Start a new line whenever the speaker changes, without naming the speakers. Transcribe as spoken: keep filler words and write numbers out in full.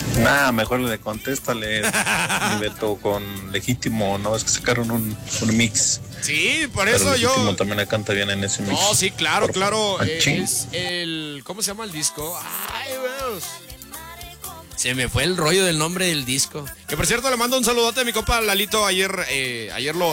Nah, mejor le contéstale, mi Beto, con Legítimo, ¿no? Es que sacaron un, un mix.
Sí, por
Pero
eso yo.
Legítimo también le canta bien en ese mix.
No, sí, claro,
Por
claro.
favor.
eh,
Machín.
es el. ¿Cómo se llama el disco? Ay, Dios. Se me fue el rollo del nombre del disco. Que por cierto, le mando un saludote a mi compa Lalito. Ayer, eh, ayer lo,